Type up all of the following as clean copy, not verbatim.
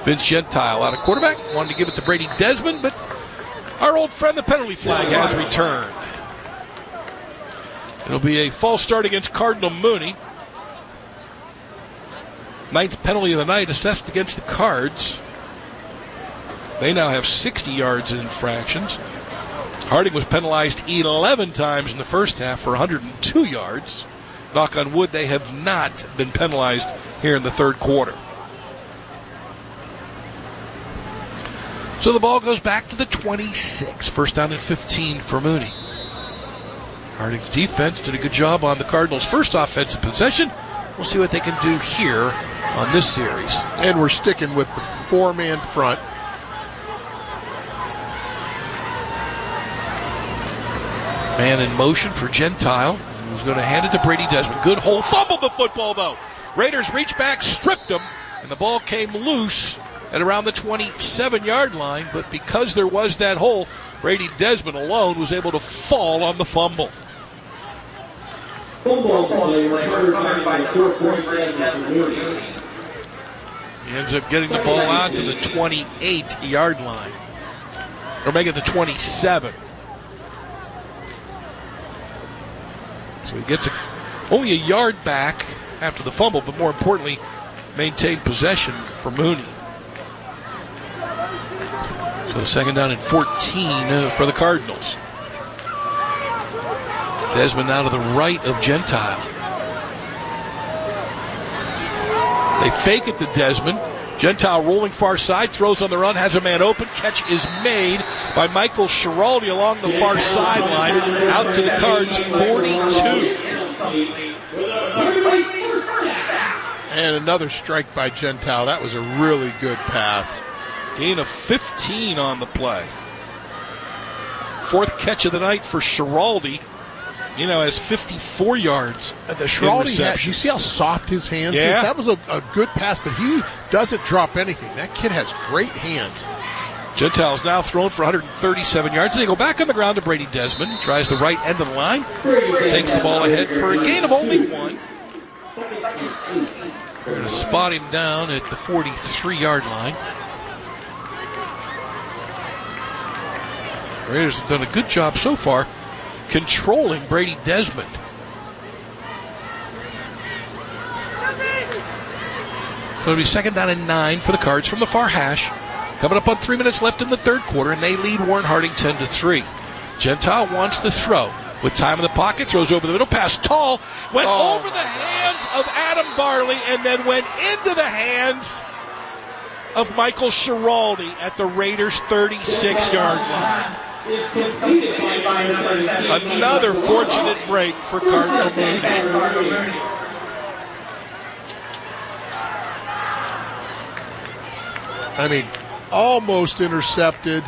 Vince Gentile out of quarterback. Wanted to give it to Brady Desmond, but our old friend, the penalty flag, has returned. It'll be a false start against Cardinal Mooney. 9th penalty of the night assessed against the Cards. They now have 60 yards in infractions. Harding was penalized 11 times in the first half for 102 yards. Knock on wood, they have not been penalized here in the third quarter. So the ball goes back to the 26. First down and 15 for Mooney. Harding's defense did a good job on the Cardinals' first offensive possession. We'll see what they can do here on this series. And we're sticking with the 4-man front. Man in motion for Gentile, who's going to hand it to Brady Desmond. Good hold. Fumbled the football, though. Raiders reached back, stripped him, and the ball came loose at around the 27-yard line. But because there was that hole, Brady Desmond alone was able to fall on the fumble. He ends up getting the ball out to the 28-yard line. Or make it the 27. So he gets only a yard back after the fumble, but more importantly, maintained possession for Mooney. So second down and 14 for the Cardinals. Desmond now to the right of Gentile. They fake it to Desmond. Gentile rolling far side, throws on the run, has a man open. Catch is made by Michael Schiraldi along the far sideline, out to the Cards' 42. And another strike by Gentile. That was a really good pass. Gain of 15 on the play. Fourth catch of the night for Schiraldi. You know, has 54 yards. The Schiraldi hat, you see how soft his hands is? That was a good pass, but he doesn't drop anything. That kid has great hands. Gentile's now thrown for 137 yards. They go back on the ground to Brady Desmond. Tries the right end of the line. Takes the ball ahead for a gain of only 1. We're going to spot him down at the 43-yard line. Raiders have done a good job so far controlling Brady Desmond. So it'll be second down and 9 for the Cards from the far hash. Coming up on 3 minutes left in the third quarter, and they lead Warren Harding 10-3. Gentile wants to throw. With time in the pocket, throws over the middle, pass tall, went over the hands of Adam Varley, and then went into the hands of Michael Schiraldi at the Raiders' 36-yard line. Another fortunate break for Cardinal Mooney. I mean, almost intercepted.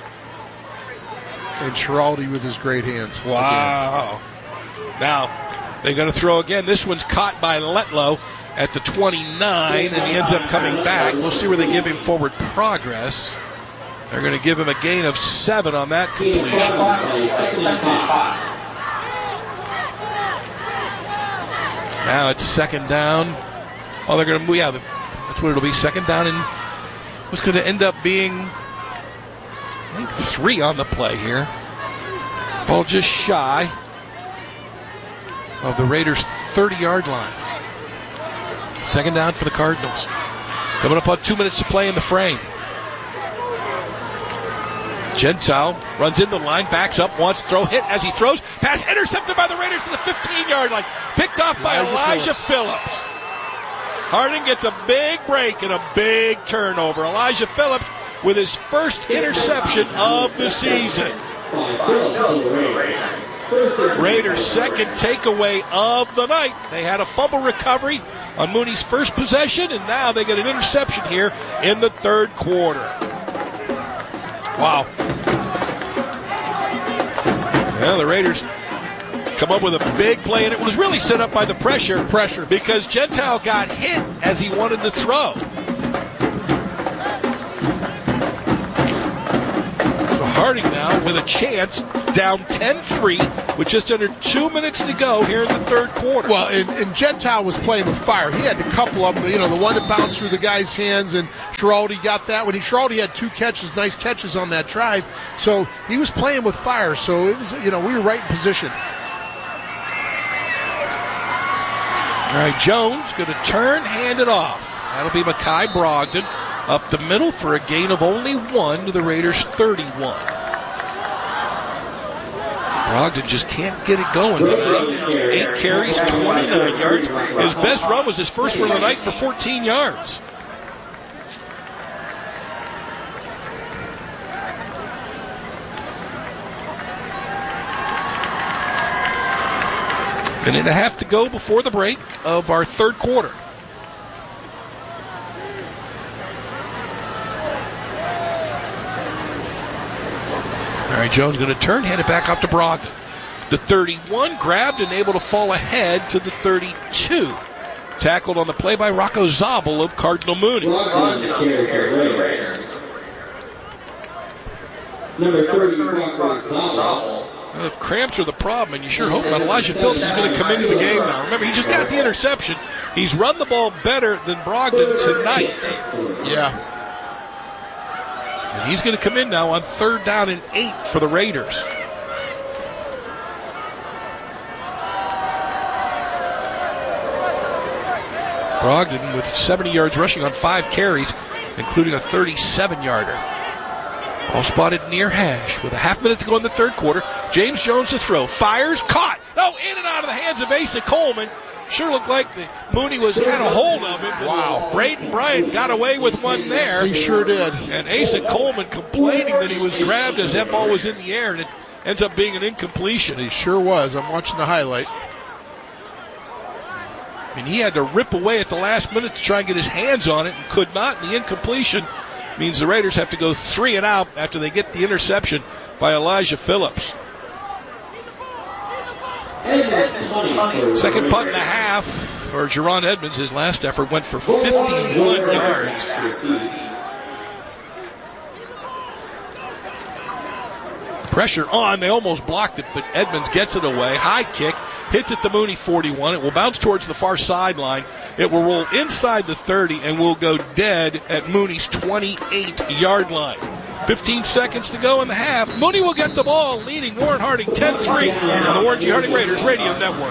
And Schiraldi with his great hands. Wow. Again. Now, they're going to throw again. This one's caught by Letlow at the 29, and he ends up coming back. We'll see where they give him forward progress. They're going to give him a gain of 7 on that completion. Now it's second down. Oh, they're going to move. Yeah, that's what it'll be. Second down, and what's going to end up being, I think, 3 on the play here. Ball just shy of the Raiders' 30-yard line. Second down for the Cardinals. Coming up on 2 minutes to play in the frame. Gentile runs into the line, backs up, wants to throw, hit as he throws. Pass intercepted by the Raiders to the 15-yard line. Picked off by Elijah Phillips. Harding gets a big break and a big turnover. Elijah Phillips with his first interception of the season. Raiders' second takeaway of the night. They had a fumble recovery on Mooney's first possession, and now they get an interception here in the third quarter. Wow. Well, the Raiders come up with a big play, and it was really set up by the pressure because Gentile got hit as he wanted to throw. So Harding now with a chance. down 10-3 with just under 2 minutes to go here in the third quarter. Well, and Gentile was playing with fire. He had a couple of them, the one that bounced through the guy's hands, and Schiraldi got that one. Schiraldi had 2 catches, nice catches on that drive. So he was playing with fire. So it was, we were right in position. All right, Jones going to turn, hand it off. That'll be Mekhi Brogdon up the middle for a gain of only 1 to the Raiders' 31. Brogdon just can't get it going tonight. 8 carries, 29 yards. His best run was his first run of the night for 14 yards. Minute and a half to go before the break of our third quarter. All right, Jones going to turn, hand it back off to Brogdon. The 31 grabbed and able to fall ahead to the 32. Tackled on the play by Rocco Zabel of Cardinal Mooney. Number 30, Rocco Zabel. Well, if cramps are the problem, and you sure hope that Elijah Phillips is going to come into the game now. Remember, he just got the interception. He's run the ball better than Brogdon tonight. Yeah. And he's going to come in now on 3rd down and 8 for the Raiders. Brogdon with 70 yards rushing on 5 carries, including a 37-yarder. Ball spotted near hash with a half minute to go in the third quarter. James Jones to throw. Fires. Caught. Oh, in and out of the hands of Asa Coleman. Sure looked like Mooney had a hold of him. Wow. Braden Bryant got away with one there. He sure did. And Asa Coleman complaining that he was grabbed as that ball was in the air, and it ends up being an incompletion. He sure was. I'm watching the highlight. I mean, he had to rip away at the last minute to try and get his hands on it and could not. And the incompletion means the Raiders have to go 3 and out after they get the interception by Elijah Phillips. Second punt and a half for Jerron Edmonds. His last effort went for 51 yards. Pressure on. They almost blocked it, but Edmonds gets it away. High kick. Hits at the Mooney 41. It will bounce towards the far sideline. It will roll inside the 30 and will go dead at Mooney's 28-yard line. 15 seconds to go in the half. Mooney will get the ball, leading Warren Harding 10-3 on the Warren G. Harding Raiders Radio Network.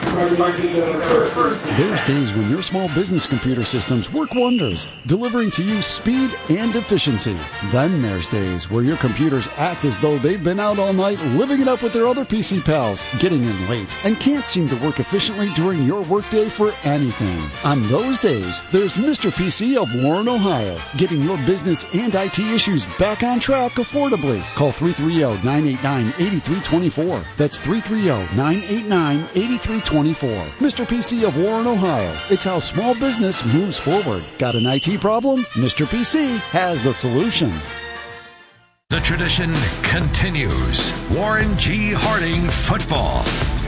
There's days when your small business computer systems work wonders, delivering to you speed and efficiency. Then there's days where your computers act as though they've been out all night living it up with their other PC pals, getting in late, and can't seem to work efficiently during your workday for anything. On those days, there's Mr. PC of Warren, Ohio, getting your business and IT issues back on track affordably. Call 330-989-8324. That's 330-989-8324. Mr. PC of Warren, Ohio. It's how small business moves forward. Got an IT problem? Mr. PC has the solution. The tradition continues. Warren G. Harding football.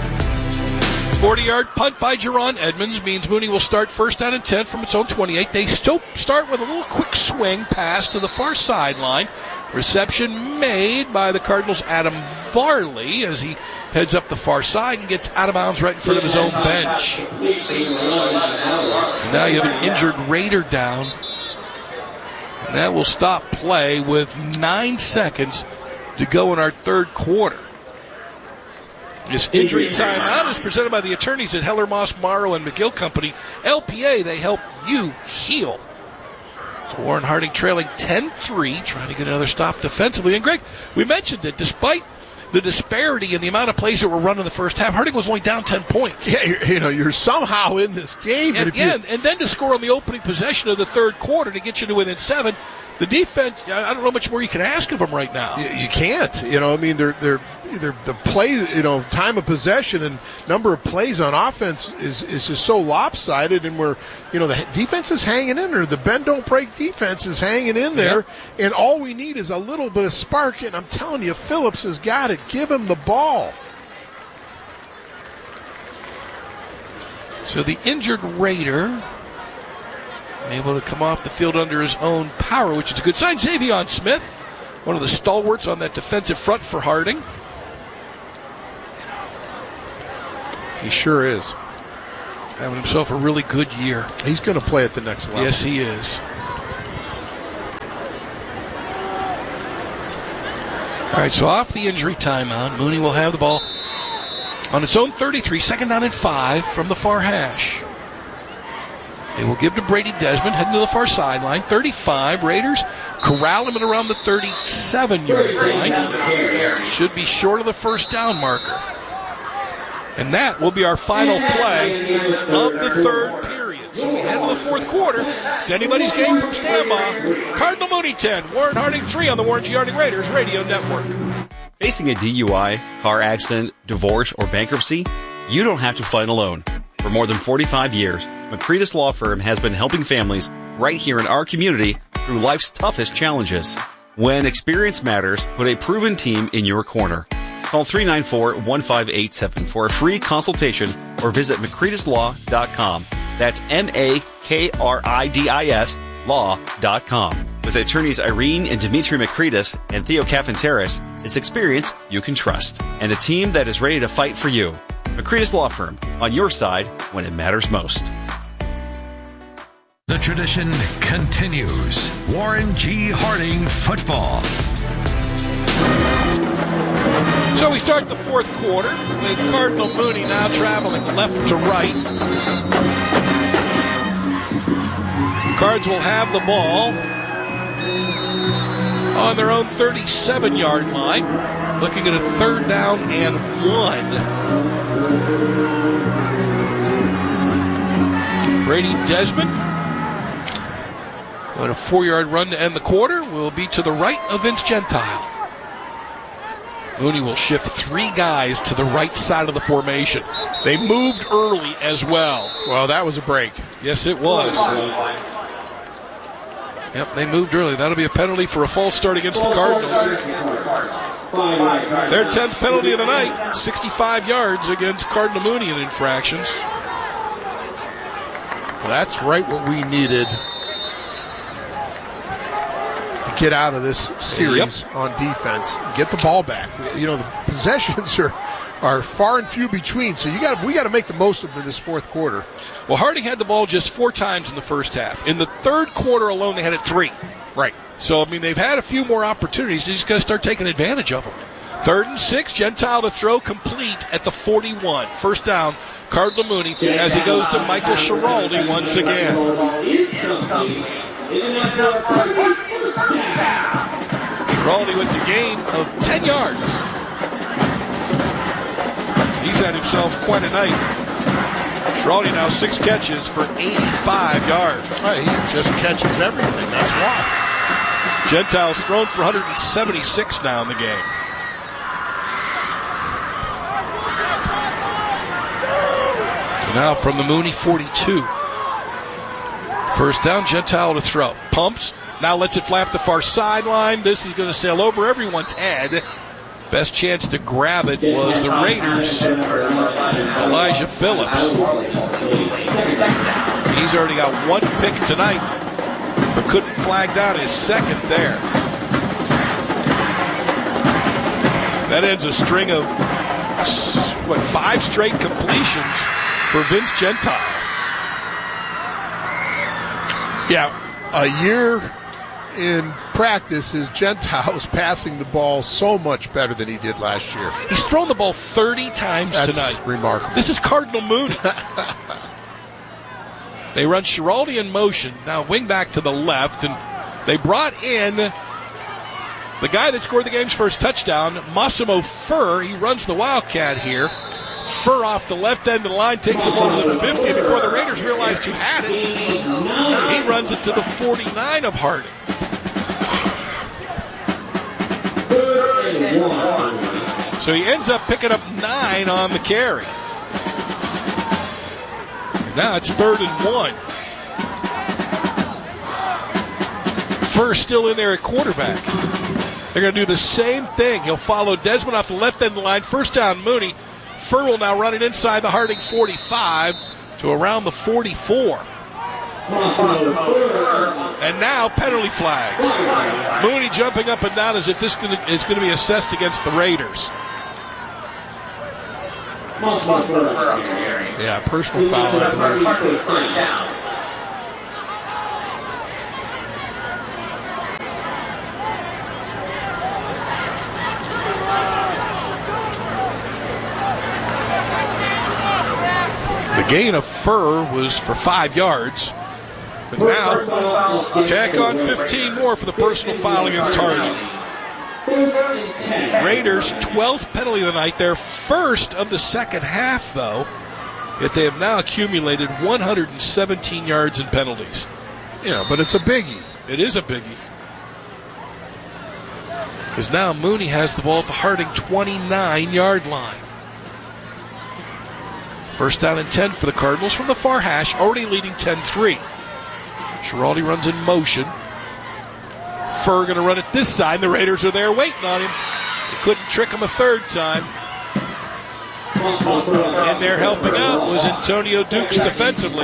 40-yard punt by Jerron Edmonds means Mooney will start 1st down and 10 from its own 28. They still start with a little quick swing pass to the far sideline. Reception made by the Cardinals' Adam Varley as he heads up the far side and gets out of bounds right in front of his own bench. And now you have an injured Raider down. And that will stop play with 9 seconds to go in our third quarter. This injury timeout is presented by the attorneys at Heller, Moss, Morrow, and McGill Company. LPA, they help you heal. So Warren Harding trailing 10-3, trying to get another stop defensively. And Greg, we mentioned that despite the disparity in the amount of plays that were run in the first half, Harding was only down 10 points. Yeah, you're somehow in this game. And then to score on the opening possession of the third quarter to get you to within 7, the defense, I don't know much more you can ask of them right now. You can't. They're the play, time of possession and number of plays on offense is just so lopsided, and the defense is hanging in there. The bend don't break defense is hanging in there, and all we need is a little bit of spark, and I'm telling you, Phillips has got it. Give him the ball. So the injured Raider able to come off the field under his own power, which is a good sign. Xavion Smith, one of the stalwarts on that defensive front for Harding. He sure is. Having himself a really good year. He's going to play at the next level. Yes, he is. All right, so off the injury timeout, Mooney will have the ball on its own 33, second down and 5 from the far hash. They will give to Brady Desmond, heading to the far sideline. 35, Raiders corral him at around the 37-yard line. Should be short of the first down marker. And that will be our final play of the third period. So we head to the fourth quarter. It's anybody's game from Stambaugh. Cardinal Mooney 10, Warren Harding 3 on the Warren G. Harding Raiders Radio Network. Facing a DUI, car accident, divorce, or bankruptcy? You don't have to fight alone. For more than 45 years, McCreedis Law Firm has been helping families right here in our community through life's toughest challenges. When experience matters, put a proven team in your corner. Call 394-1587 for a free consultation or visit McCreedislaw.com. That's MAKRIDIS law.com. With attorneys Irene and Dimitri McCreedis and Theo Cafanteris, it's experience you can trust. And a team that is ready to fight for you. McCreedis Law Firm, on your side when it matters most. The tradition continues. Warren G. Harding football. So we start the fourth quarter with Cardinal Mooney now traveling left to right. Cards will have the ball on their own 37-yard line, looking at a third down and 1. Brady Desmond on a 4-yard run to end the quarter will be to the right of Vince Gentile. Mooney will shift 3 guys to the right side of the formation. They moved early as well. Well, that was a break. Yes, it was. Yep, they moved early. That'll be a penalty for a false start against the Cardinals. Their 10th penalty of the night, 65 yards against Cardinal Mooney in infractions. That's right what we needed to get out of this series on defense. Get the ball back. The possessions are far and few between, so we got to make the most of them in this fourth quarter. Well, Harding had the ball just 4 times in the first half. In the third quarter alone, they had it 3. Right. So, they've had a few more opportunities. They just got to start taking advantage of them. 3rd and 6, Gentile to throw complete at the 41. First down, Cardinal Mooney as he goes to Michael Schiraldi once again. Schiraldi with the gain of 10 yards. He's had himself quite a night. Schiraldi now 6 catches for 85 yards. He just catches everything, that's why. Gentile's thrown for 176 now in the game. So now from the Mooney 42. First down, Gentile to throw. Pumps, now lets it flap the far sideline. This is going to sail over everyone's head. Best chance to grab it was the Raiders. Elijah Phillips. He's already got 1 pick tonight, but couldn't flag down his second there. That ends a string of, 5 straight completions for Vince Gentile. Yeah, a year in practice is Gentile's passing the ball so much better than he did last year. He's thrown the ball 30 times That's tonight. Remarkable. This is Cardinal Mooney. They run Schiraldi in motion. Now wing back to the left, and they brought in the guy that scored the game's first touchdown, Massimo Furr. He runs the Wildcat here. Furr off the left end of the line, takes the ball to the 50 before the Raiders realized who had it. He runs it to the 49 of Harding. So he ends up picking up 9 on the carry. And now it's 3rd and 1. Furr still in there at quarterback. They're going to do the same thing. He'll follow Desmond off the left end of the line. First down, Mooney. Furr will now run it inside the Harding 45 to around the 44. And now penalty flags. Mooney jumping up and down as if this is going to be assessed against the Raiders. Yeah, personal foul, I believe. The gain of Furr was for 5 yards. But now, tack on 15 more for the personal foul against Harding. Raiders' 12th penalty of the night, their first of the second half, though. Yet they have now accumulated 117 yards in penalties. Yeah, but it's a biggie. It is a biggie. Because now Mooney has the ball at the Harding 29-yard line. First down and 10 for the Cardinals from the far hash, already leading 10-3. Schiraldi runs in motion. Furr going to run it this side. The Raiders are there waiting on him. They couldn't trick him a third time. And there helping out was Antonio Dukes defensively.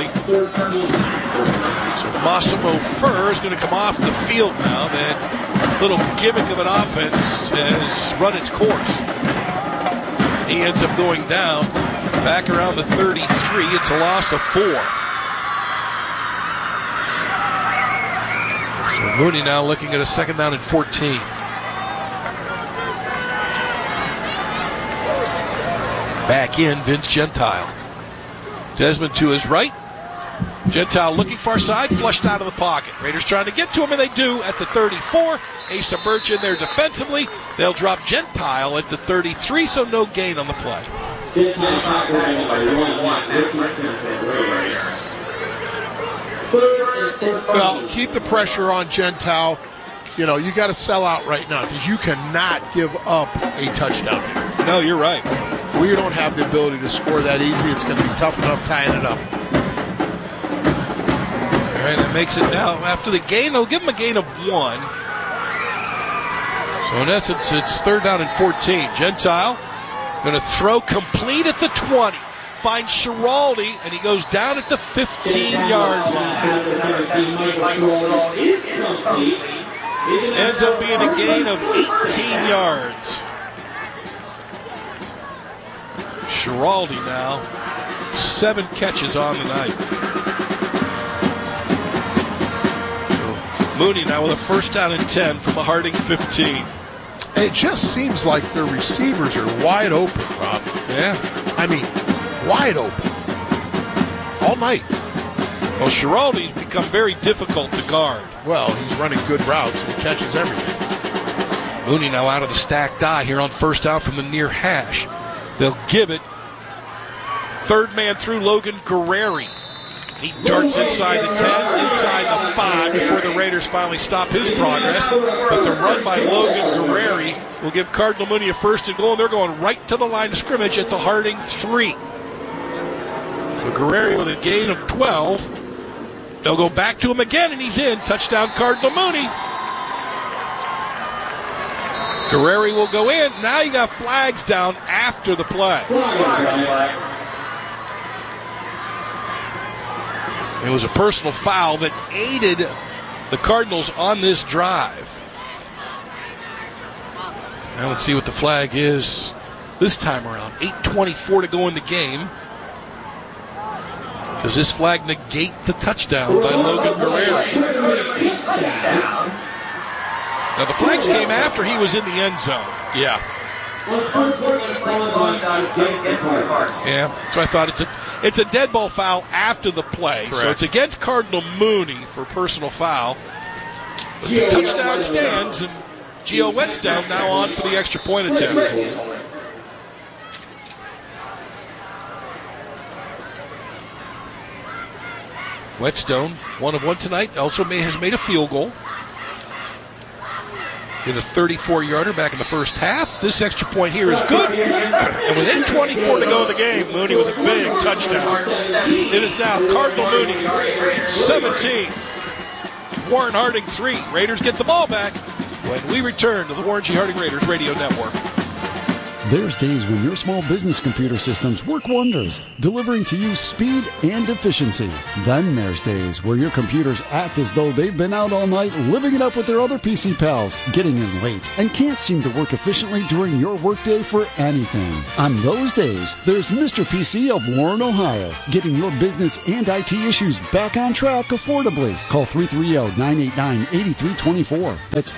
So Massimo Furr is going to come off the field now. That little gimmick of an offense has run its course. He ends up going down back around the 33. It's a loss of 4. So Mooney now looking at a second down and 14. Back in, Vince Gentile. Desmond to his right. Gentile looking far side, flushed out of the pocket. Raiders trying to get to him, and they do at the 34. Asa Birch in there defensively. They'll drop Gentile at the 33, so no gain on the play. Well, keep the pressure on Gentile. You know, you got to sell out right now because you cannot give up a touchdown here. No, you're right. We don't have the ability to score that easy. It's going to be tough enough tying it up. All right, that makes it now. After the gain, they'll give them a gain of 1. So in essence, it's third down and 14. Gentile going to throw complete at the 20. Finds Schiraldi, and he goes down at the 15-yard line. Ends up being a gain of 18 yards. Schiraldi now, 7 catches on the night. So Mooney now with a first down and 10 from the Harding 15. It just seems like their receivers are wide open, Rob. Yeah. I mean, wide open. All night. Well, Schiraldi's become very difficult to guard. Well, he's running good routes and he catches everything. Mooney now out of the stacked die here on first down from the near hash. They'll give it. Third man through, Logan Guerreri. He darts inside the 10, inside the 5 before the Raiders finally stop his progress. But the run by Logan Guerreri will give Cardinal Mooney a first and goal, and they're going right to the line of scrimmage at the Harding 3. So Guerreri with a gain of 12. They'll go back to him again, and he's in. Touchdown, Cardinal Mooney. Guerreri will go in. Now you got flags down after the play. It was a personal foul that aided the Cardinals on this drive. Now let's see what the flag is this time around. 8:24 to go in the game. Does this flag negate the touchdown by Logan Guerreri? Now the flags came after he was in the end zone. Yeah. Yeah, so I thought it's a dead ball foul after the play. Correct. So it's against Cardinal Mooney for personal foul. But the touchdown stands, and Gio Whetstone now on for the extra point attempt. Whetstone, 1 of 1 tonight, also has made a field goal. Hit a 34-yarder back in the first half. This extra point here is good. And within 24 to go in the game, Mooney with a big touchdown. It is now Cardinal Mooney, 17. Warren Harding, 3. Raiders get the ball back when we return to the Warren G. Harding Raiders Radio Network. There's days when your small business computer systems work wonders, delivering to you speed and efficiency. Then there's days where your computers act as though they've been out all night living it up with their other PC pals, getting in late, and can't seem to work efficiently during your workday for anything. On those days, there's Mr. PC of Warren, Ohio, getting your business and IT issues back on track affordably. Call 330-989-8324. That's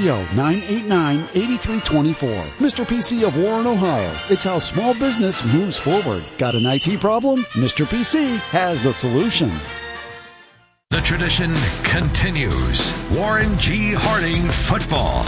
330-989-8324. Mr. PC of Warren, Ohio. It's how small business moves forward. Got an IT problem? Mr. PC has the solution. The tradition continues. Warren G. Harding football.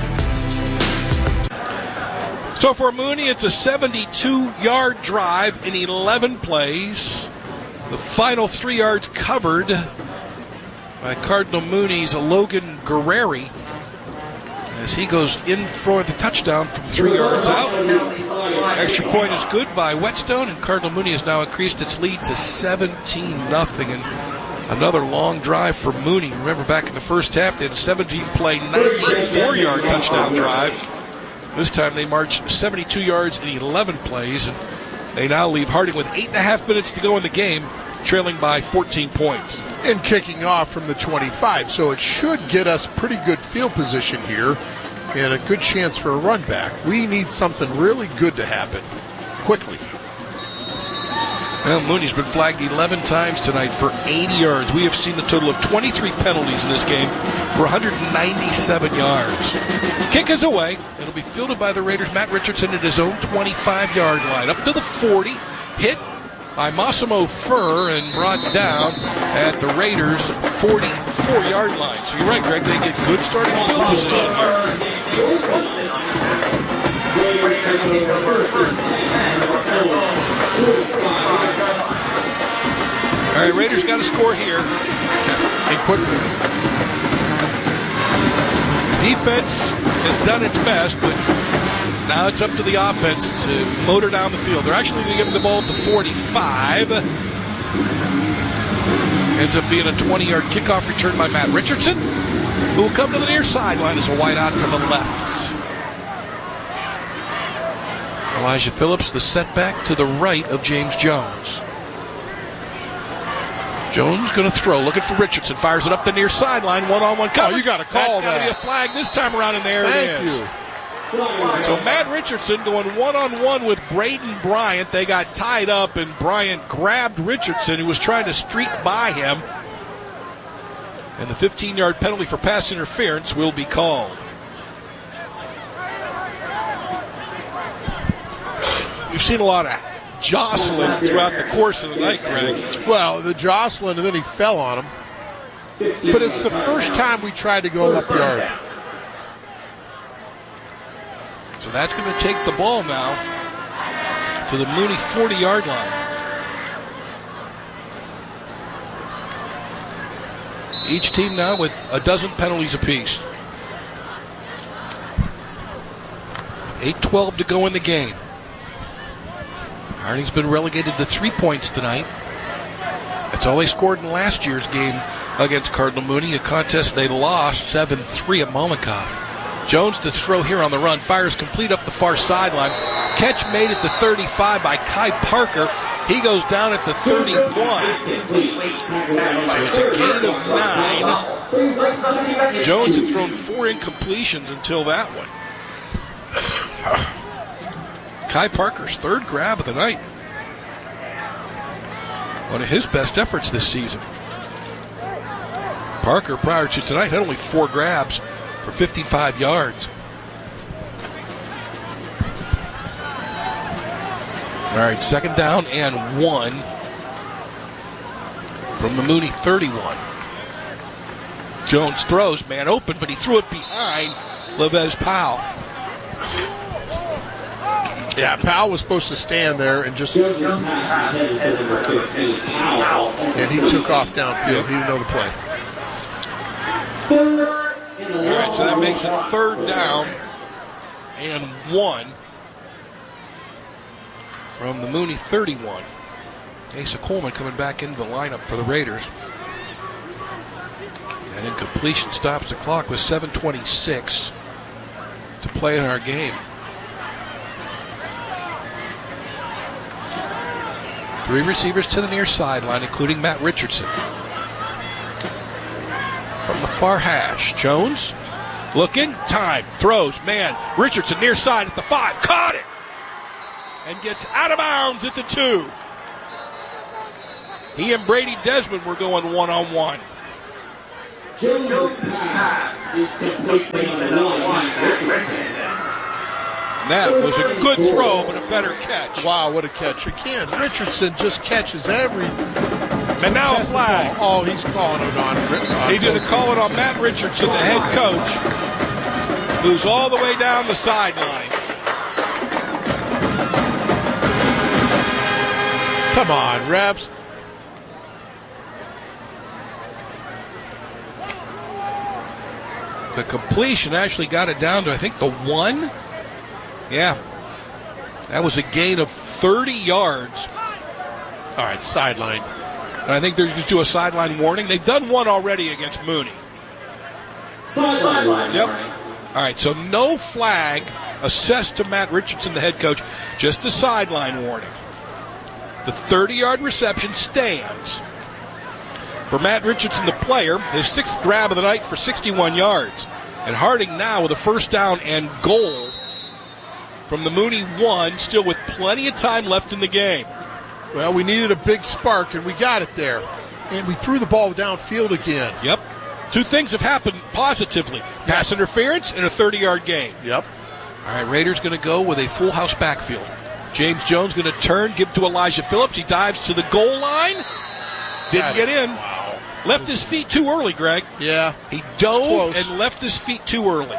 So for Mooney, it's a 72-yard drive in 11 plays. The final 3 yards covered by Cardinal Mooney's Logan Guerreri as he goes in for the touchdown from 3 yards out. Extra point is good by Whetstone, and Cardinal Mooney has now increased its lead to 17-0. And another long drive for Mooney. Remember back in the first half, they had a 17-play, 94-yard touchdown drive. This time they marched 72 yards in 11 plays, and they now leave Harding with 8.5 minutes to go in the game, trailing by 14 points. And kicking off from the 25, so it should get us pretty good field position here and a good chance for a run back. We need something really good to happen quickly. Well, Mooney's been flagged 11 times tonight for 80 yards. We have seen a total of 23 penalties in this game for 197 yards. Kick is away. It'll be fielded by the Raiders. Matt Richardson at his own 25-yard line. Up to the 40. Hit by Massimo Furr and brought down at the Raiders' 44-yard line. So you're right, Greg. They get good starting field position here. All right, Raiders got to score here. And quickly. Defense has done its best, but now it's up to the offense to motor down the field. They're actually going to give them the ball at the 45. Ends up being a 20-yard kickoff return by Matt Richardson, who will come to the near sideline as a wide out to the left. Elijah Phillips, the setback to the right of James Jones. Jones going to throw, looking for Richardson. Fires it up the near sideline, one-on-one coverage. Oh, you got to call that. That's got to be a flag this time around, and there it is. Thank you. So Matt Richardson going one-on-one with Braden Bryant. They got tied up, and Bryant grabbed Richardson, who was trying to streak by him. And the 15-yard penalty for pass interference will be called. We've seen a lot of jostling throughout the course of the night, Greg. Well, the jostling, and then he fell on him. But it's the first time we tried to go up yard. So that's going to take the ball now to the Mooney 40-yard line. Each team now with a dozen penalties apiece. 8:12 to go in the game. Harding's been relegated to 3 points tonight. That's all they scored in last year's game against Cardinal Mooney, a contest they lost 7-3 at Molotov. Jones to throw here on the run. Fires complete up the far sideline. Catch made at the 35 by Kai Parker. He goes down at the 31. So it's a gain of 9. Jones had thrown 4 incompletions until that one. Kai Parker's third grab of the night. One of his best efforts this season. Parker, prior to tonight, had only 4 grabs for 55 yards. All right, second down and 1 from the Mooney 31. Jones throws, man open, but he threw it behind Levez Powell. Yeah, Powell was supposed to stand there and just... And he took off downfield. He didn't know the play. All right, so that makes it third down and 1 from the Mooney 31. Asa Coleman coming back into the lineup for the Raiders. That incompletion stops the clock with 7:26 to play in our game. 3 receivers to the near sideline, including Matt Richardson. From the far hash, Jones looking, time, throws, man. Richardson near side at the 5, caught it! And gets out of bounds at the 2. He and Brady Desmond were going one-on-one. Jones' pass is complete to number 9, Richardson. That was a good throw, but a better catch. Wow, what a catch. Again, Richardson just catches every... And now a flag. Oh, he's calling it on. He's going to call it on Matt Richardson, the head coach, who's all the way down the sideline. Come on, refs. The completion actually got it down to, I think, the 1. Yeah. That was a gain of 30 yards. All right, sideline. And I think they're just do a sideline warning. They've done one already against Mooney. Sideline Yep. warning. All right, so no flag assessed to Matt Richardson, the head coach, just a sideline warning. The 30-yard reception stands. For Matt Richardson, the player, his 6th grab of the night for 61 yards. And Harding now with a first down and goal from the Mooney 1, still with plenty of time left in the game. Well, we needed a big spark, and we got it there. And we threw the ball downfield again. Yep. 2 things have happened positively. Pass interference and a 30-yard gain. Yep. All right, Raiders going to go with a full house backfield. James Jones going to turn, give to Elijah Phillips. He dives to the goal line. Didn't get in. Wow. Left his feet too early, Greg. Yeah. He dove close. and left his feet too early.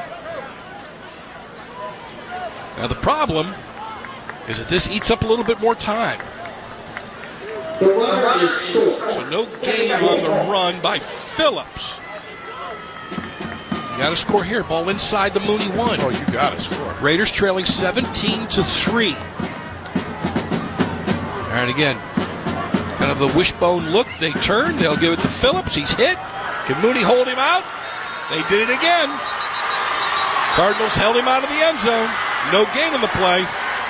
Now the problem is that this eats up a little bit more time. The runner is short. So no gain on the run by Phillips. You got to score here. Ball inside the Mooney 1. Oh, you got to score. Raiders trailing 17-3. All right, again, kind of the wishbone look. They turn. They'll give it to Phillips. He's hit. Can Mooney hold him out? They did it again. Cardinals held him out of the end zone. No gain on the play.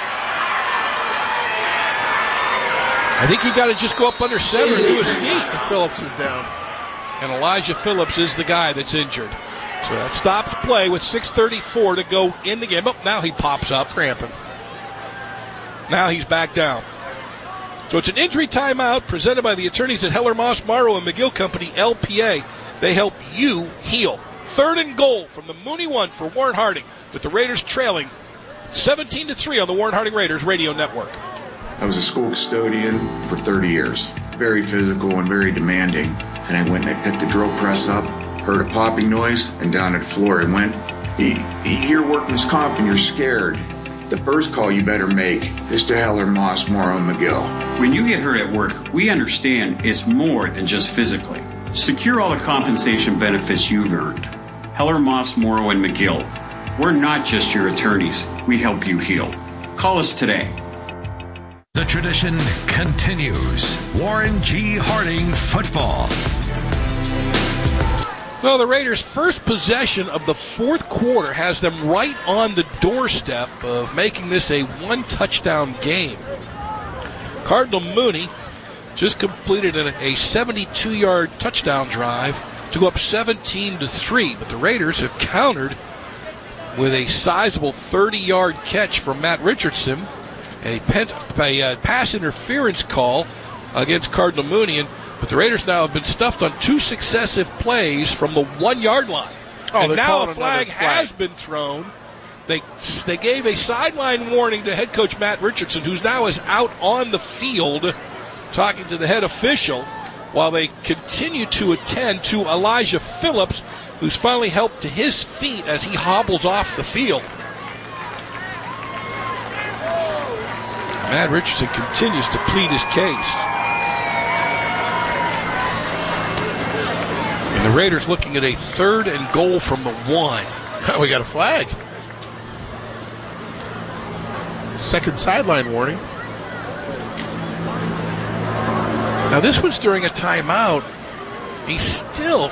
I think you got to just go up under center and do a sneak. Phillips is down. And Elijah Phillips is the guy that's injured. So that stops play with 6:34 to go in the game. Oh, now he pops up. Cramping. Now he's back down. So it's an injury timeout presented by the attorneys at Heller, Moss, Morrow, and McGill Company, LPA. They help you heal. 3rd and goal from the Mooney 1 for Warren Harding, with the Raiders trailing 17-3 on the Warren Harding Raiders radio network. I was a school custodian for 30 years. Very physical and very demanding. And I went and I picked the drill press up, heard a popping noise, and down at the floor I went. You hear workman's comp and you're scared. The first call you better make is to Heller, Moss, Morrow, and McGill. When you get hurt at work, we understand it's more than just physically. Secure all the compensation benefits you've earned. Heller, Moss, Morrow, and McGill. We're not just your attorneys. We help you heal. Call us today. The tradition continues. Warren G. Harding football. Well, the Raiders' first possession of the 4th quarter has them right on the doorstep of making this a 1-touchdown game. Cardinal Mooney just completed a 72-yard touchdown drive to go up 17-3, but the Raiders have countered with a sizable 30-yard catch from Matt Richardson, a pass interference call against Cardinal Mooney, but the Raiders now have been stuffed on 2 successive plays from the 1-yard line. And now a flag has been thrown. They gave a sideline warning to head coach Matt Richardson, who's now is out on the field talking to the head official, while they continue to attend to Elijah Phillips, who's finally helped to his feet as he hobbles off the field. Matt Richardson continues to plead his case. And the Raiders looking at a 3rd and goal from the 1. We got a flag. 2nd sideline warning. Now this was during a timeout. He's still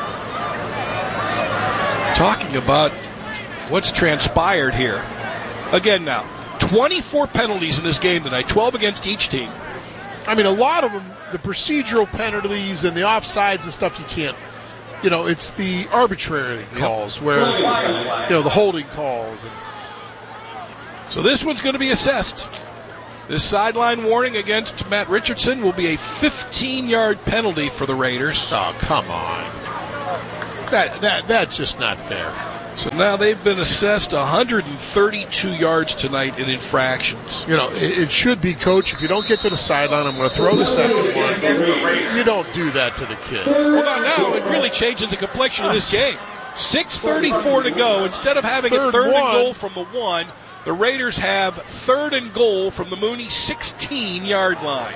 talking about what's transpired here. Again now, 24 penalties in this game tonight, 12 against each team. I mean, a lot of them, the procedural penalties and the offsides and stuff, you can't. It's the arbitrary calls where, the holding calls. So this one's going to be assessed. This sideline warning against Matt Richardson will be a 15-yard penalty for the Raiders. Oh, come on. That's just not fair. So now they've been assessed 132 yards tonight in infractions. It should be, Coach, if you don't get to the sideline, I'm going to throw the second one. You don't do that to the kids. Well, now it really changes the complexion of this game. 6:34 to go. Instead of having a third and goal from the 1, the Raiders have third and goal from the Mooney 16-yard line.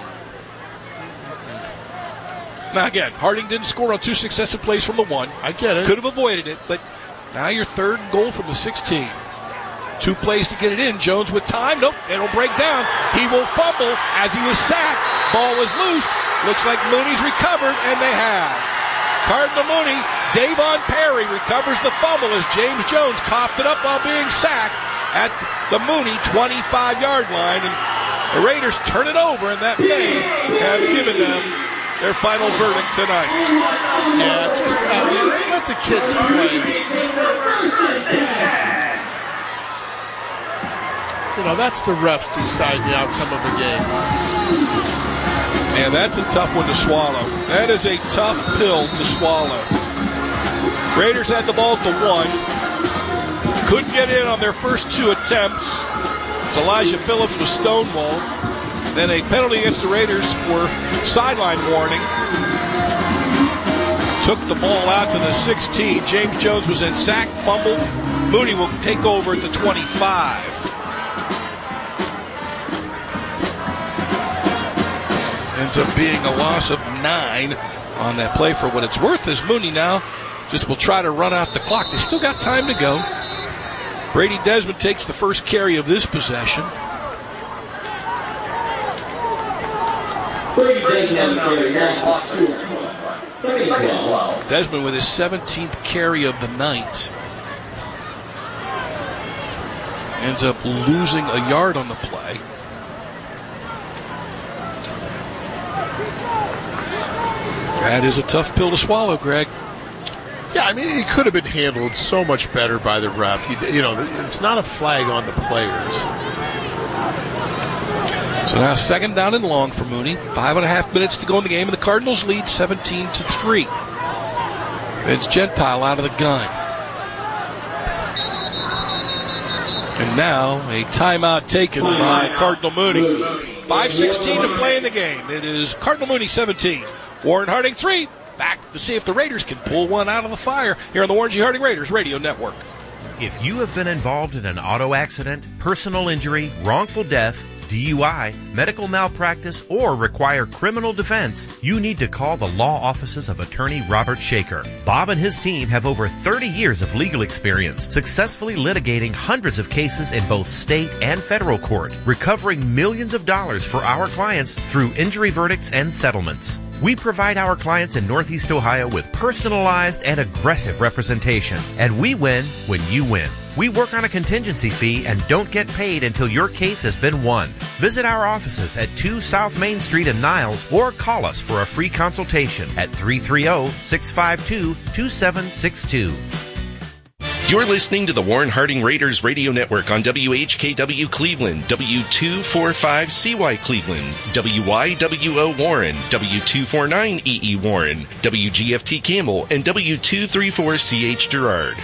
Now, again, Harding didn't score on 2 successive plays from the 1. I get it. Could have avoided it, but now your third goal from the 16. 2 plays to get it in. Jones with time. Nope, it'll break down. He will fumble as he was sacked. Ball is loose. Looks like Mooney's recovered, and they have. Cardinal Mooney, Davon Perry recovers the fumble as James Jones coughed it up while being sacked at the Mooney 25-yard line. And the Raiders turn it over, and that may have given them their final verdict tonight. Yeah, just let the kids play. That's the refs decide the outcome of the game. Man, that's a tough one to swallow. That is a tough pill to swallow. Raiders had the ball at the 1. Couldn't get in on their first 2 attempts. It's Elijah Phillips was stonewalled. Then a penalty against the Raiders for sideline warning. Took the ball out to the 16. James Jones was in sack, fumbled. Mooney will take over at the 25. Ends up being a loss of 9 on that play for what it's worth, as Mooney now just will try to run out the clock. They still got time to go. Brady Desmond takes the first carry of this possession. Desmond with his 17th carry of the night. Ends up losing a yard on the play. That is a tough pill to swallow, Greg. Yeah, I mean, it could have been handled so much better by the ref. It's not a flag on the players. So now 2nd down and long for Mooney. 5.5 minutes to go in the game, and the Cardinals lead 17-3. Vince Gentile out of the gun. And now a timeout taken by Cardinal Mooney. 5:16 to play in the game. It is Cardinal Mooney 17. Warren Harding 3. Back to see if the Raiders can pull one out of the fire here on the Warren G. Harding Raiders Radio Network. If you have been involved in an auto accident, personal injury, wrongful death, DUI, medical malpractice, or require criminal defense, you need to call the law offices of attorney Robert Shaker. Bob and his team have over 30 years of legal experience, successfully litigating hundreds of cases in both state and federal court, recovering millions of dollars for our clients through injury verdicts and settlements. We provide our clients in Northeast Ohio with personalized and aggressive representation, and we win when you win. We work on a contingency fee and don't get paid until your case has been won. Visit our offices at 2 South Main Street in Niles or call us for a free consultation at 330-652-2762. You're listening to the Warren Harding Raiders Radio Network on WHKW Cleveland, W245CY Cleveland, WYWO Warren, W249EE Warren, WGFT Campbell, and W234CH Girard.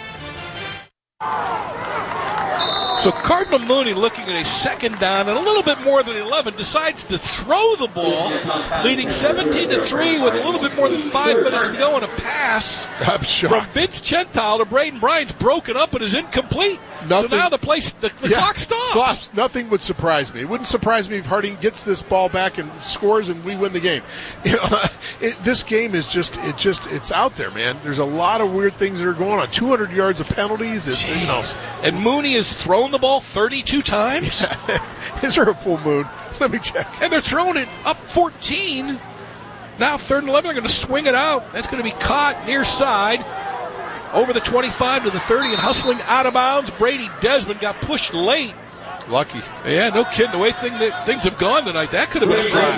So Cardinal Mooney, looking at a 2nd down and a little bit more than 11, decides to throw the ball, leading 17-3 with a little bit more than 5 minutes to go on a pass from Vince Gentile to Braden Bryant's broken up and is incomplete. So now the clock stops. Nothing would surprise me. It wouldn't surprise me if Harding gets this ball back and scores and we win the game. This game is it's out there, man. There's a lot of weird things that are going on. 200 yards of penalties. And Mooney has thrown the ball 32 times. Is there a full moon? Let me check. And they're throwing it up 14. Now 3rd and 11. They're going to swing it out. That's going to be caught near side. Over the 25 to the 30 and hustling out of bounds. Brady Desmond got pushed late Lucky. Yeah, no kidding. The way things have gone tonight, that could have been a flag.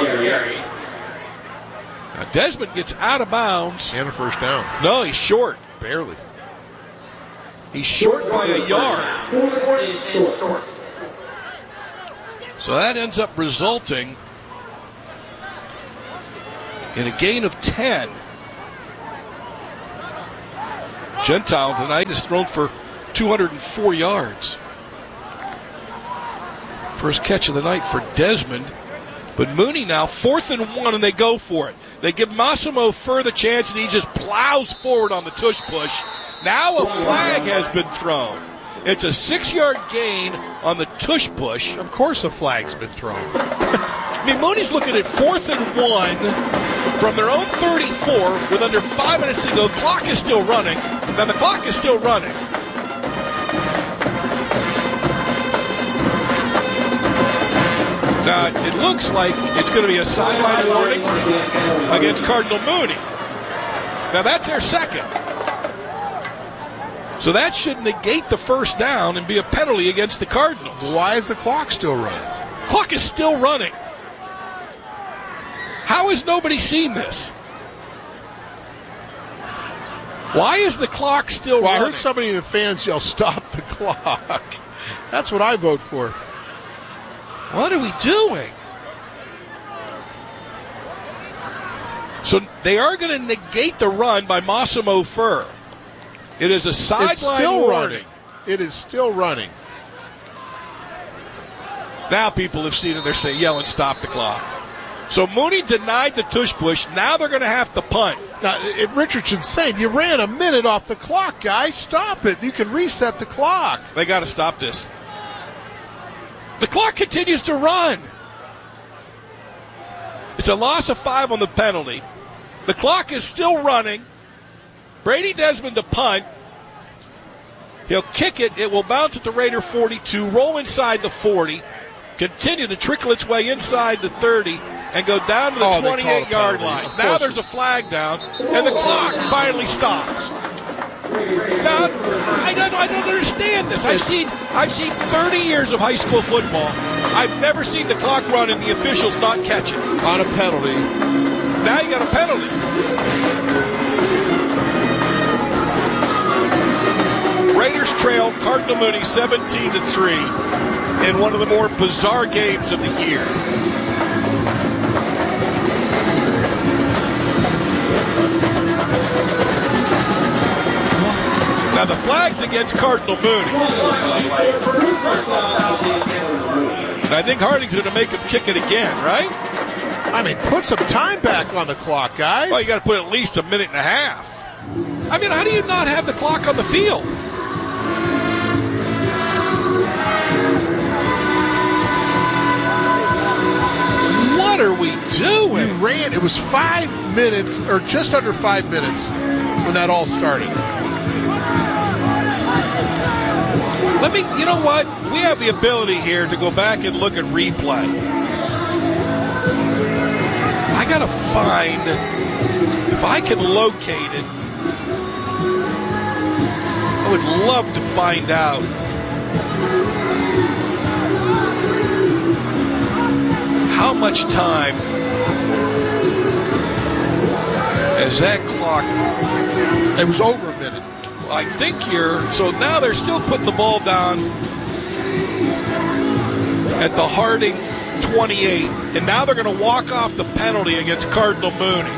Now Desmond gets out of bounds. And a first down. No, he's short. Barely. He's short by a yard. So that ends up resulting in a gain of 10. Gentile tonight has thrown for 204 yards. First catch of the night for Desmond. But Mooney now 4th and 1, and they go for it. They give Massimo Fur the chance, and he just plows forward on the tush push. Now a flag has been thrown. It's a 6-yard gain on the tush push. Of course a flag's been thrown. I mean, Mooney's looking at 4th and 1 from their own 34 with under 5 minutes to go. Clock is still running. Now the clock is still running. Now, it looks like it's going to be a sideline warning against Cardinal Mooney. Now, that's their second. So that should negate the first down and be a penalty against the Cardinals. Why is the clock still running? Clock is still running. How has nobody seen this? Why is the clock still running? I heard somebody in the fans yell, "Stop the clock." That's what I vote for. What are we doing? So they are going to negate the run by Massimo Fur. It is a sideline warning. Running. It is still running. Now people have seen it. They're yelling, "Stop the clock." So Mooney denied the tush push. Now they're going to have to punt. Now, Richardson's saying, you ran a minute off the clock, guys. Stop it. You can reset the clock. They got to stop this. The clock continues to run. It's a loss of 5 on the penalty. The clock is still running. Brady Desmond to punt. He'll kick it. It will bounce at the Raider 42, roll inside the 40, continue to trickle its way inside the 30, and go down to the 28-yard line. Now there's a flag down, and the clock finally stops. Now, I don't understand this. I've seen 30 years of high school football. I've never seen the clock run and the officials not catch it. On a penalty. Now you got a penalty. Raiders trail Cardinal Mooney 17-3 in one of the more bizarre games of the year. Now the flag's against Cardinal Mooney. And I think Harding's going to make him kick it again, right? I mean, put some time back on the clock, guys. Well, you got to put at least a minute and a half. I mean, how do you not have the clock on the field? What are we doing? It was 5 minutes, or just under 5 minutes, when that all started. You know what? We have the ability here to go back and look at replay. I got to find, if I can locate it, I would love to find out. How much time has that clock? It was over a minute. I think so now they're still putting the ball down at the Harding 28, and now they're going to walk off the penalty against Cardinal Mooney.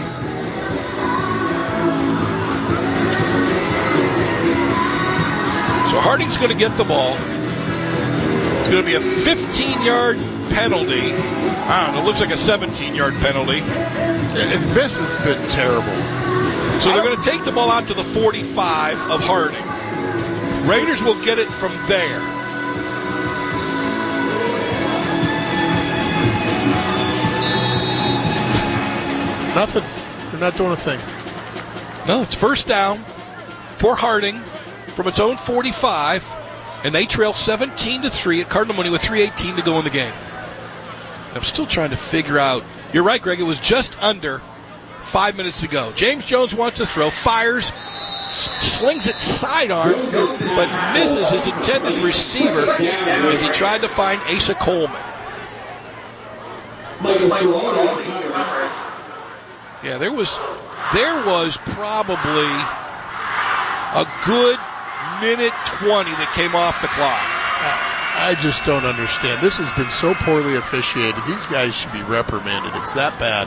So Harding's going to get the ball. It's going to be a 15-yard penalty. I don't know, it looks like a 17-yard penalty. And this has been terrible. So they're going to take the ball out to the 45 of Harding. Raiders will get it from there. Nothing. They're not doing a thing. No, it's first down for Harding from its own 45, and they trail 17-3 at Cardinal Mooney with 3:18 to go in the game. I'm still trying to figure out. You're right, Greg. It was just under 5 minutes to go. James Jones wants to throw, fires, slings it sidearm, but misses his intended receiver as he tried to find Asa Coleman. Yeah, there was probably a good minute 20 that came off the clock. I just don't understand. This has been so poorly officiated. These guys should be reprimanded. It's that bad.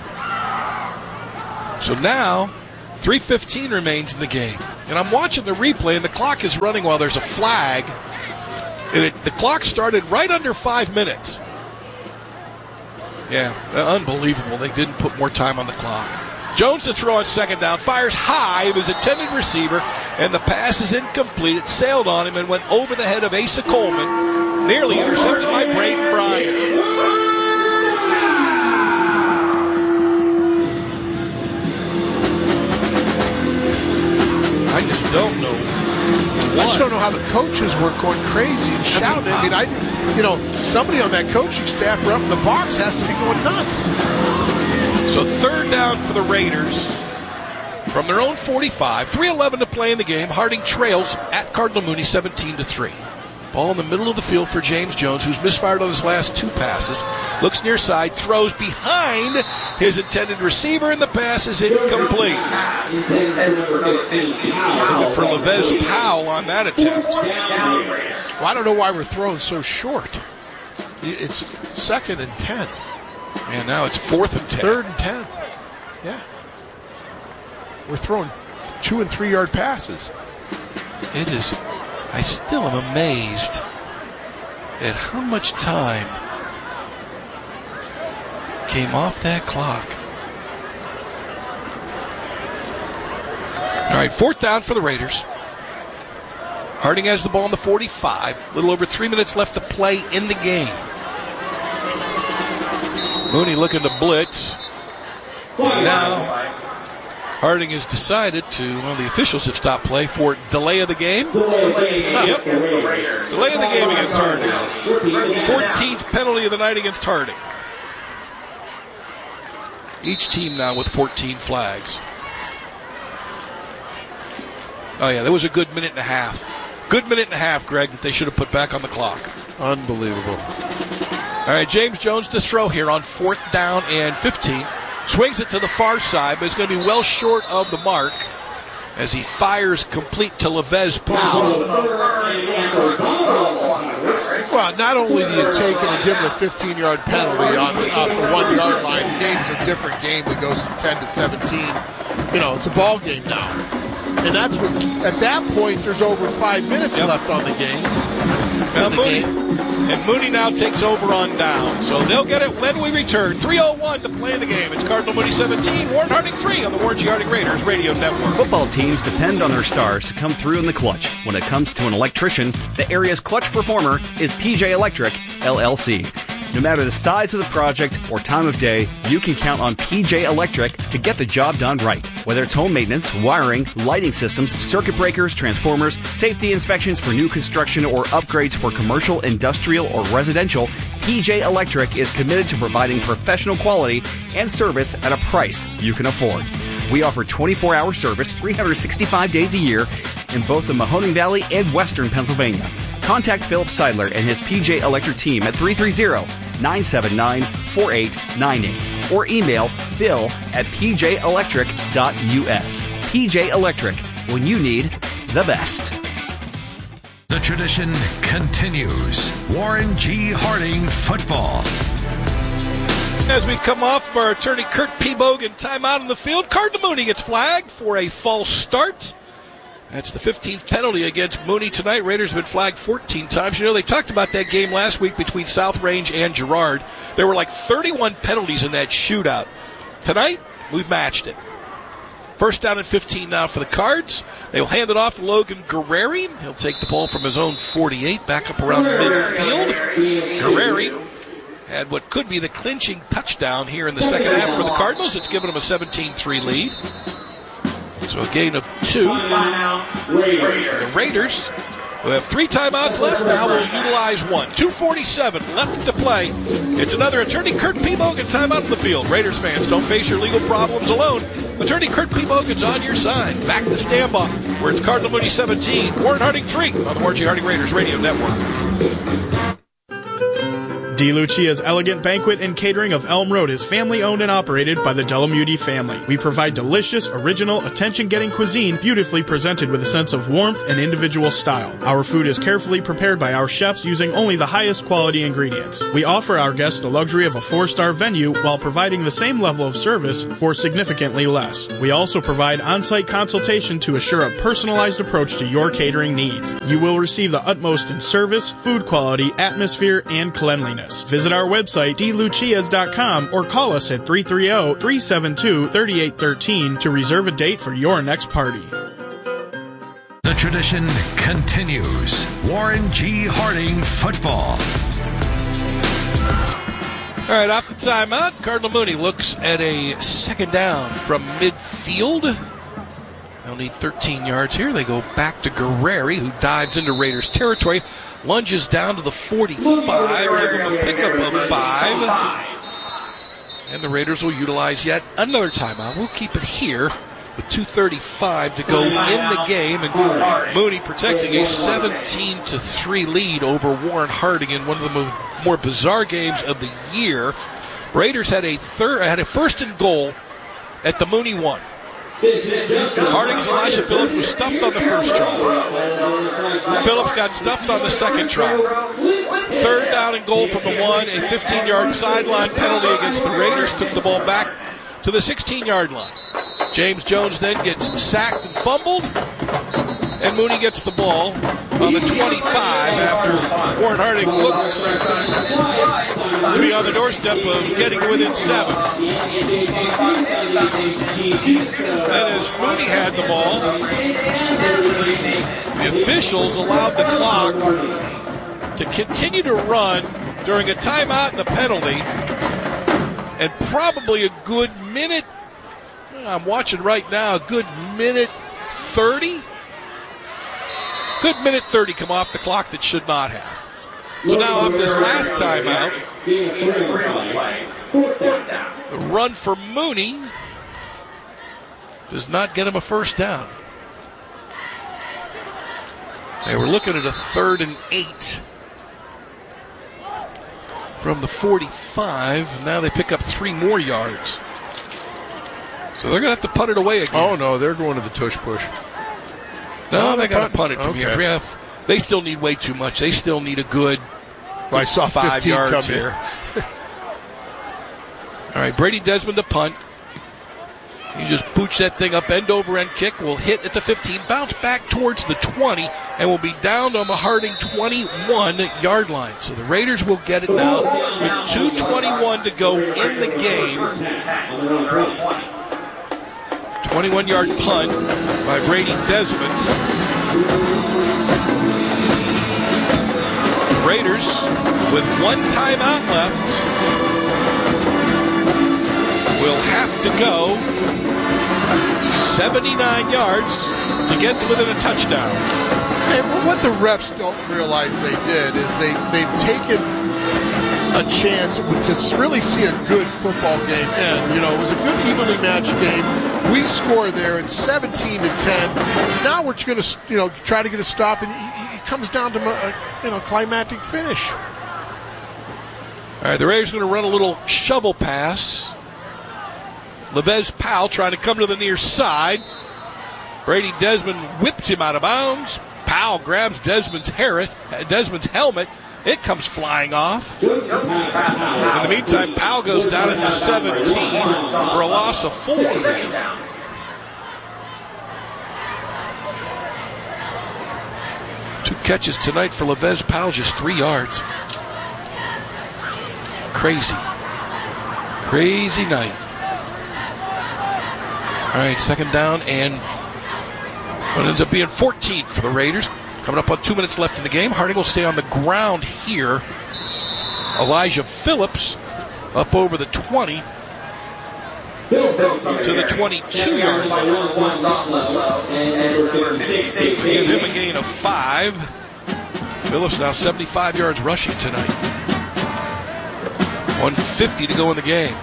So now, 3:15 remains in the game. And I'm watching the replay, and the clock is running while there's a flag. And the clock started right under 5 minutes. Yeah, unbelievable. They didn't put more time on the clock. Jones to throw on second down, fires high of his intended receiver, and the pass is incomplete. It sailed on him and went over the head of Asa Coleman, nearly intercepted by Braden Bryant. I just don't know. I just don't know how the coaches were going crazy and shouting. I mean, somebody on that coaching staff or up in the box has to be going nuts. So third down for the Raiders from their own 45. 3:11 to play in the game. Harding trails at Cardinal Mooney 17-3. Ball in the middle of the field for James Jones, who's misfired on his last 2 passes. Looks near side, throws behind his intended receiver, and the pass is incomplete. Looking for Levez Powell on that attempt. Well, I don't know why we're throwing so short. It's 2nd and 10. And now it's 4th and 10. 3rd and 10. Yeah. We're throwing 2 and 3 yard passes. It is. I still am amazed at how much time came off that clock. All right, 4th down for the Raiders. Harding has the ball on the 45. A little over 3 minutes left to play in the game. Mooney looking to blitz. Now, Harding has decided the officials have stopped play for delay of the game. Yep. Delay of the game against Harding. 14th penalty of the night against Harding. Each team now with 14 flags. Oh, yeah, that was a good minute and a half. Good minute and a half, Greg, that they should have put back on the clock. Unbelievable. All right, James Jones to throw here on 4th down and 15. Swings it to the far side, but it's going to be well short of the mark as he fires complete to Levez Powell. Well, not only do you take it and give him a 15-yard penalty off the 1 yard line, the game's a different game that goes 10-17. It's a ball game now. And that's what, at that point, there's over 5 minutes left on the game. And Mooney now takes over on down. So they'll get it when we return. 3:01 to play the game. It's Cardinal Mooney 17, Warren Harding 3 on the Warren G. Harding Raiders Radio Network. Football teams depend on their stars to come through in the clutch. When it comes to an electrician, the area's clutch performer is PJ Electric, LLC. No matter the size of the project or time of day, you can count on PJ Electric to get the job done right. Whether it's home maintenance, wiring, lighting systems, circuit breakers, transformers, safety inspections for new construction, or upgrades for commercial, industrial, or residential, PJ Electric is committed to providing professional quality and service at a price you can afford. We offer 24-hour service 365 days a year in both the Mahoning Valley and Western Pennsylvania. Contact Philip Seidler and his PJ Electric team at 330-979-4898 or email phil@pjelectric.us. PJ Electric, when you need the best. The tradition continues. Warren G. Harding football. As we come off our attorney Kurt P. Bogan timeout in the field, Cardinal Mooney gets flagged for a false start. That's the 15th penalty against Mooney tonight. Raiders have been flagged 14 times. They talked about that game last week between South Range and Girard. There were like 31 penalties in that shootout. Tonight, we've matched it. 1st down and 15 now for the Cards. They'll hand it off to Logan Guerreri. He'll take the ball from his own 48, back up around midfield. Guerreri had what could be the clinching touchdown here in the second half for the Cardinals. It's given them a 17-3 lead. So a gain of 2. The Raiders We have 3 timeouts left. Now we'll utilize 1. 2:47 left to play. It's another Attorney Kurt P. Mogan timeout in the field. Raiders fans, don't face your legal problems alone. Attorney Kurt P. Mogan's on your side. Back to Stambaugh, where it's Cardinal Mooney 17, Warren Harding 3 on the Warren G. Harding Raiders Radio Network. D. Lucia's Elegant Banquet and Catering of Elm Road is family-owned and operated by the Delamuti family. We provide delicious, original, attention-getting cuisine beautifully presented with a sense of warmth and individual style. Our food is carefully prepared by our chefs using only the highest quality ingredients. We offer our guests the luxury of a 4-star venue while providing the same level of service for significantly less. We also provide on-site consultation to assure a personalized approach to your catering needs. You will receive the utmost in service, food quality, atmosphere, and cleanliness. Visit our website, dlucias.com, or call us at 330-372-3813 to reserve a date for your next party. The tradition continues. Warren G. Harding football. All right, off the timeout, Cardinal Mooney looks at a second down from midfield. They'll need 13 yards here. They go back to Guerreri, who dives into Raiders territory, lunges down to the 45, give him a pickup of 5. And the Raiders will utilize yet another timeout. We'll keep it here with 2:35 to go in the game. And Mooney protecting a 17-3 lead over Warren Harding in one of the more bizarre games of the year. Raiders had a first and goal at the Mooney 1. Harding's Elijah Phillips was stuffed on the first try. Phillips got stuffed on the second try. 3rd down and goal from the 1, a 15-yard sideline penalty against the Raiders, took the ball back to the 16-yard line. James Jones then gets sacked and fumbled, and Mooney gets the ball on the 25 after Warren Harding looked to be on the doorstep of getting within 7. And as Mooney had the ball, the officials allowed the clock to continue to run during a timeout and a penalty, and probably a good minute, I'm watching right now, a good minute 30? Good minute 30 come off the clock that should not have. So now off this last timeout, the run for Mooney does not get him a first down. They were looking at a 3rd and 8 from the 45. Now they pick up 3 more yards. So they're going to have to punt it away again. Oh, no, they're going to the tush push. No, they got to punt it from here. They still need way too much. They still need a good I saw 5 yards come here. All right, Brady Desmond to punt. He just pooch that thing up, end over end kick, will hit at the 15, bounce back towards the 20, and will be down on the Harding 21-yard line. So the Raiders will get it now with 2:21 to go in the game. 21-yard punt by Brady Desmond. The Raiders, with 1 timeout left, will have to go 79 yards to get to within a touchdown. And what the refs don't realize they did is they've taken a chance to really see a good football game end. You know, it was a good evenly matched game. We score there at 17-10. Now we're going to, try to get a stop, and it comes down to climactic finish. All right, the Raiders going to run a little shovel pass. Levez Powell trying to come to the near side. Brady Desmond whips him out of bounds. Powell grabs Desmond's helmet. It comes flying off. In the meantime, Powell goes down at the 17 for a loss of 4. 2 catches tonight for Levez Powell, just 3 yards. Crazy night. All right, 2nd down, and it ends up being 14 for the Raiders. Coming up on 2 minutes left in the game. Harding will stay on the ground here. Elijah Phillips up over the 20 to the 22-yard line. Give him a gain of 5. Phillips now 75 yards rushing tonight. 150 to go in the game.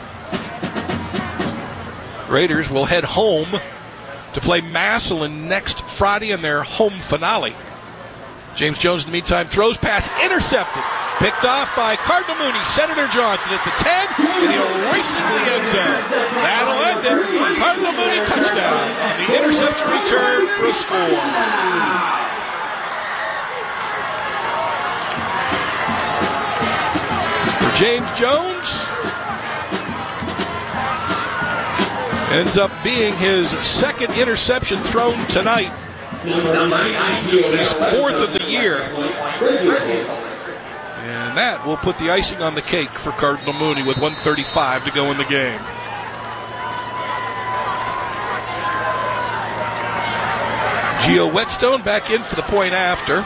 Raiders will head home to play Massillon next Friday in their home finale. James Jones, in the meantime, throws pass intercepted. Picked off by Cardinal Mooney. Senator Johnson at the 10, and he'll race into the end zone. That'll end it. Cardinal Mooney touchdown on the interception return for a score. For James Jones, ends up being his second interception thrown tonight. His fourth of the year. And that will put the icing on the cake for Cardinal Mooney with 1:35 to go in the game. Gio Whetstone back in for the point after.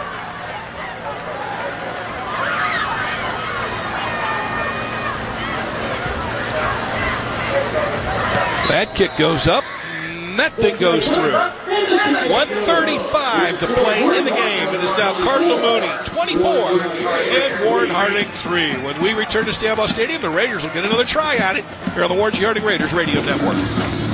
That kick goes up, and that thing goes through. 1:35 to play in the game. It is now Cardinal Mooney 24 and Warren Harding 3. When we return to Stambaugh Stadium, the Raiders will get another try at it here on the Warren G. Harding Raiders Radio Network.